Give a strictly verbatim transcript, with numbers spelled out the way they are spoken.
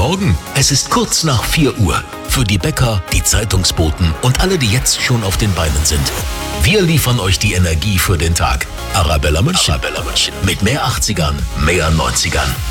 Morgen. Es ist kurz nach vier Uhr. Für die Bäcker, die Zeitungsboten und alle, die jetzt schon auf den Beinen sind. Wir liefern euch die Energie für den Tag. Arabella München. Arabella München. Mit mehr achtzigern, mehr neunzigern.